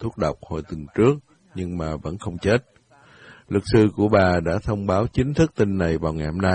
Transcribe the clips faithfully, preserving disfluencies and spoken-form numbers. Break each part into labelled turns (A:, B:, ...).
A: thuốc độc hồi tuần trước, nhưng mà vẫn không chết. Luật sư của bà đã thông báo chính thức tin này vào ngày hôm nay.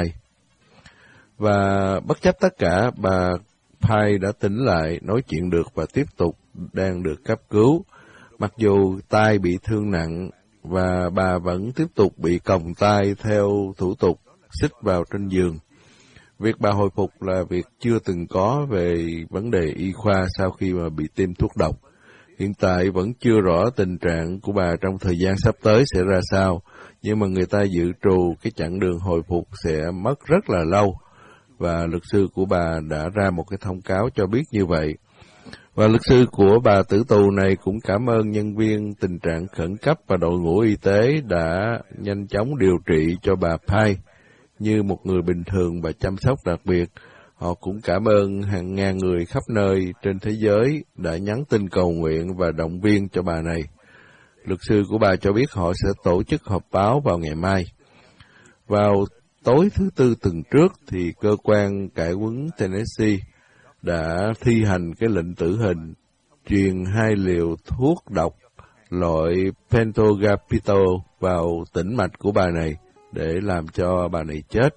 A: Và bất chấp tất cả, bà Pye đã tỉnh lại, nói chuyện được và tiếp tục đang được cấp cứu. Mặc dù tay bị thương nặng và bà vẫn tiếp tục bị còng tay theo thủ tục xích vào trên giường. Việc bà hồi phục là việc chưa từng có về vấn đề y khoa sau khi mà bị tiêm thuốc độc. Hiện tại vẫn chưa rõ tình trạng của bà trong thời gian sắp tới sẽ ra sao, nhưng mà người ta dự trù cái chặng đường hồi phục sẽ mất rất là lâu, và luật sư của bà đã ra một cái thông cáo cho biết như vậy. Và luật sư của bà tử tù này cũng cảm ơn nhân viên tình trạng khẩn cấp và đội ngũ y tế đã nhanh chóng điều trị cho bà Pye như một người bình thường và chăm sóc đặc biệt. Họ cũng cảm ơn hàng ngàn người khắp nơi trên thế giới đã nhắn tin cầu nguyện và động viên cho bà này. Luật sư của bà cho biết họ sẽ tổ chức họp báo vào ngày mai. Vào tối thứ Tư tuần trước thì cơ quan cải huấn Tennessee đã thi hành cái lệnh tử hình truyền hai liều thuốc độc loại pentogapitol vào tĩnh mạch của bà này để làm cho bà này chết.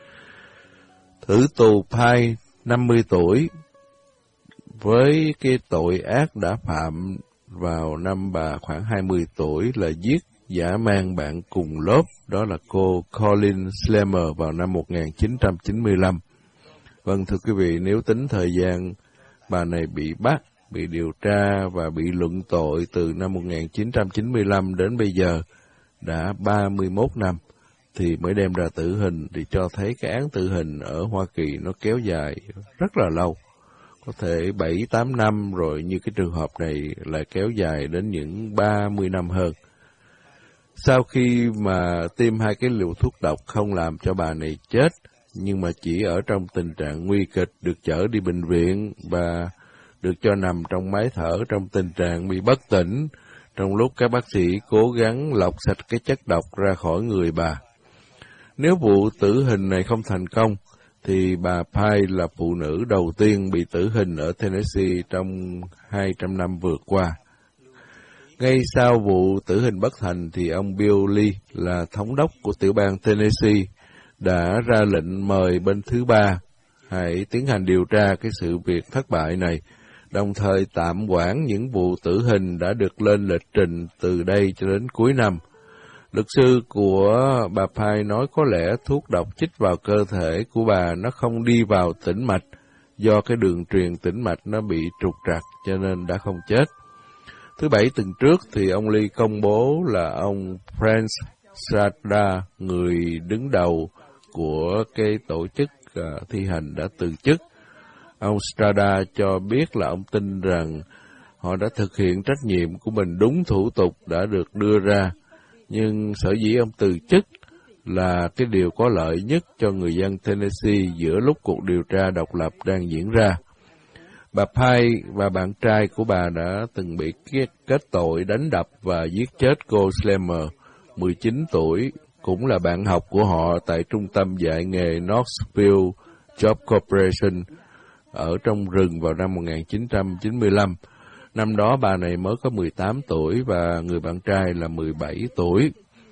A: Tử tù Pye, năm mươi tuổi, với cái tội ác đã phạm vào năm bà khoảng hai mươi tuổi là giết dã man bạn cùng lớp, đó là cô Colin Slammer vào năm một nghìn chín trăm chín mươi lăm. Vâng, thưa quý vị, nếu tính thời gian bà này bị bắt, bị điều tra và bị luận tội từ năm một nghìn chín trăm chín mươi lăm đến bây giờ đã ba mươi mốt năm, thì mới đem ra tử hình, thì cho thấy cái án tử hình ở Hoa Kỳ nó kéo dài rất là lâu. Có thể bảy tám năm rồi, như cái trường hợp này lại kéo dài đến những ba mươi năm hơn. Sau khi mà tiêm hai cái liều thuốc độc không làm cho bà này chết, nhưng mà chỉ ở trong tình trạng nguy kịch, được chở đi bệnh viện và được cho nằm trong máy thở trong tình trạng bị bất tỉnh, trong lúc các bác sĩ cố gắng lọc sạch cái chất độc ra khỏi người bà. Nếu vụ tử hình này không thành công, thì bà Pye là phụ nữ đầu tiên bị tử hình ở Tennessee trong hai trăm năm vừa qua. Ngay sau vụ tử hình bất thành, thì ông Bill Lee là thống đốc của tiểu bang Tennessee đã ra lệnh mời bên thứ ba hãy tiến hành điều tra cái sự việc thất bại này, đồng thời tạm hoãn những vụ tử hình đã được lên lịch trình từ đây cho đến cuối năm. Luật sư của bà Pye nói có lẽ thuốc độc chích vào cơ thể của bà nó không đi vào tĩnh mạch, do cái đường truyền tĩnh mạch nó bị trục trặc cho nên đã không chết. Thứ Bảy tuần trước thì ông Lee công bố là ông Frank Strada, người đứng đầu của cái tổ chức uh, thi hành, đã từ chức. Ông Strada cho biết là ông tin rằng họ đã thực hiện trách nhiệm của mình đúng thủ tục đã được đưa ra, nhưng sở dĩ ông từ chức là cái điều có lợi nhất cho người dân Tennessee giữa lúc cuộc điều tra độc lập đang diễn ra. Bà Pye và bạn trai của bà đã từng bị kết tội đánh đập và giết chết cô Slammer, mười chín tuổi, cũng là bạn học của họ tại trung tâm dạy nghề Knoxville Job Corporation ở trong rừng vào năm một nghìn chín trăm chín mươi lăm. Năm đó bà này mới có mười tám tuổi và người bạn trai là mười bảy tuổi.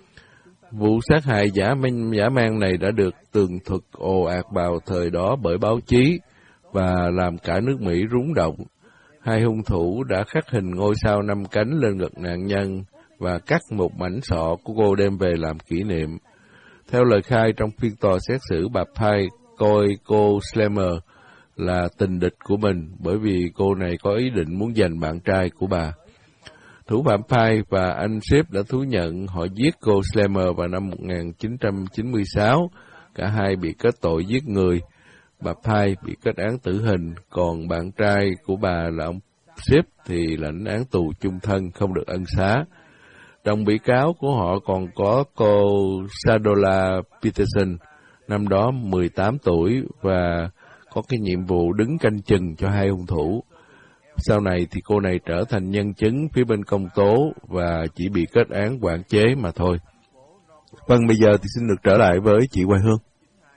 A: Vụ sát hại dã man, dã man này đã được tường thuật ồ ạt vào thời đó bởi báo chí và làm cả nước Mỹ rúng động. Hai hung thủ đã khắc hình ngôi sao năm cánh lên ngực nạn nhân và cắt một mảnh sọ của cô đem về làm kỷ niệm. Theo lời khai trong phiên tòa xét xử, bà Pye coi cô Slammer là tình địch của mình bởi vì cô này có ý định muốn giành bạn trai của bà. Thủ phạm Pye và anh Ship đã thú nhận họ giết cô Slammer vào năm một nghìn chín trăm chín mươi sáu. Cả hai bị kết tội giết người. Bà Pye bị kết án tử hình, còn bạn trai của bà là ông Ship thì lãnh án tù chung thân không được ân xá. Đồng bị cáo của họ còn có cô Sadola Peterson, năm đó mười tám tuổi và có cái nhiệm vụ đứng canh chừng cho hai hung thủ. Sau này thì cô này trở thành nhân chứng phía bên công tố và chỉ bị kết án quản chế mà thôi. Vâng, bây giờ thì xin được trở lại với chị Hoài Hương.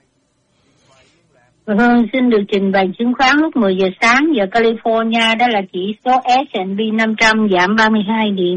B: Hương xin được trình bày chứng khoán lúc mười giờ sáng giờ California, đó là chỉ số S and P năm trăm giảm ba mươi hai điểm.